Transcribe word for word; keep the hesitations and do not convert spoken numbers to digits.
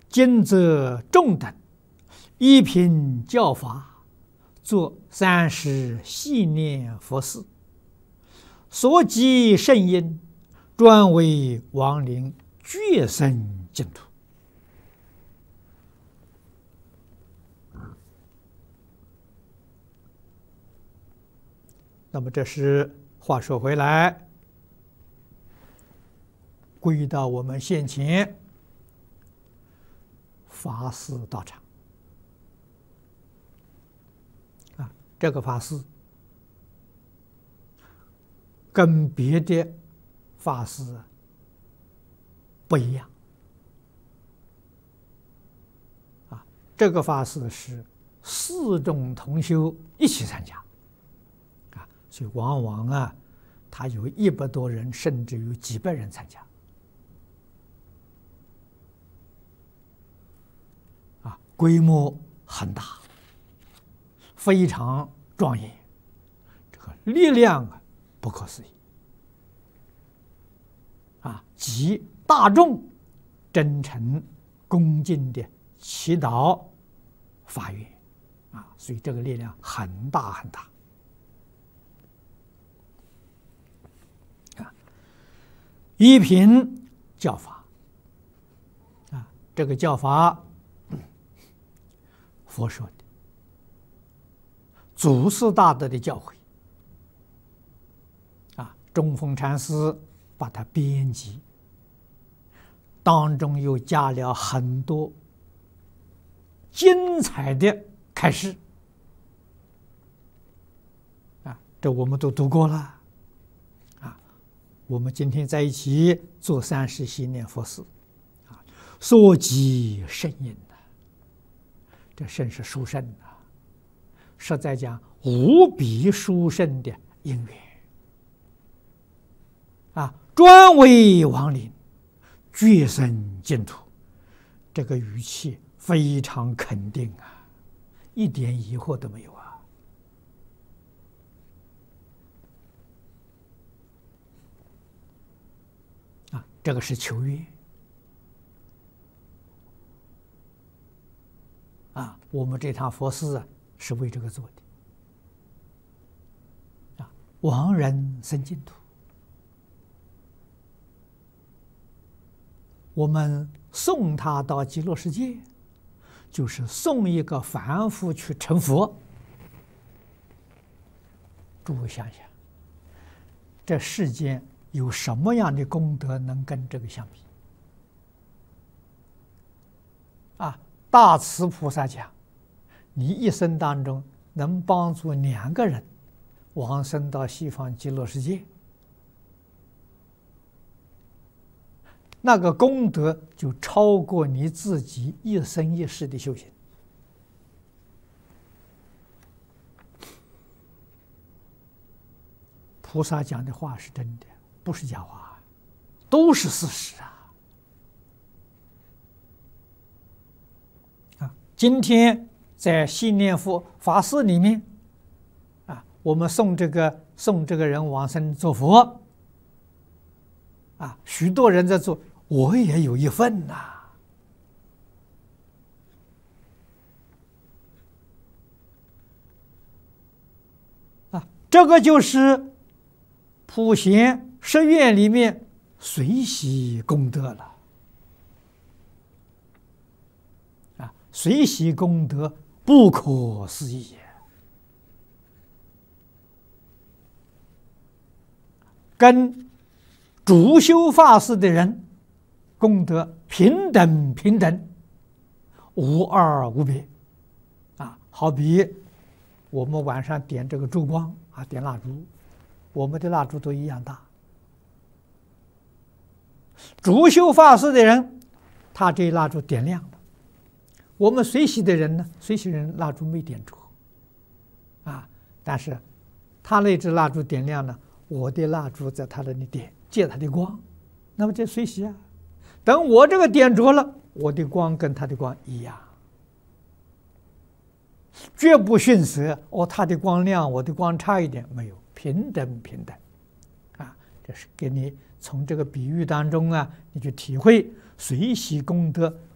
今则众等依凭教法，作三时系念佛事，所积圣因，专为亡灵决生净土。那么这是话说回来，归到我们现前法事道场啊，这个法事跟别的法事不一样啊，这个法事是四众同修一起参加。所以往往啊，他有一百多人，甚至有几百人参加，啊，规模很大，非常庄严，这个力量啊不可思议，啊，集大众真诚恭敬的祈祷法愿，啊，所以这个力量很大很大。依凭教法啊，这个教法佛说的，祖师大德的教诲啊，中峰禅师把它编辑，当中又加了很多精彩的开示啊，这我们都读过了。我们今天在一起做三时系念佛事，啊，所积圣因呐，这甚是殊胜呐，实在讲无比殊胜的因缘，啊，专为亡灵决生净土，这个语气非常肯定啊，一点疑惑都没有啊。这个是求愿啊，我们这趟佛事啊是为这个做的啊，亡人生净土。我们送他到极乐世界，就是送一个凡夫去成佛。诸位想想，这世间有什么样的功德能跟这个相比？啊，大慈菩萨讲，你一生当中能帮助两个人往生到西方极乐世界，那个功德就超过你自己一生一世的修行。菩萨讲的话是真的，不是假话，都是事实啊！啊，今天在系念佛法事里面，啊，我们送这个送这个人往生做佛，啊，许多人在做，我也有一份呐、啊。啊，这个就是普贤十愿里面随喜功德了啊！随喜功德不可思议，跟主修法事的人功德平等平等，无二无别啊！好比我们晚上点这个烛光啊，点蜡烛。我们的蜡烛都一样大。主修法事的人，他这蜡烛点亮了；我们随喜的人呢，随喜人蜡烛没点着，啊，但是他那支蜡烛点亮了，我的蜡烛在他那里点，借他的光，那么这随喜啊。等我这个点着了，我的光跟他的光一样，绝不逊色。哦，他的光亮，我的光差一点，没有。平等平等，啊，这是给你从这个比喻当中啊，你去体会随喜功德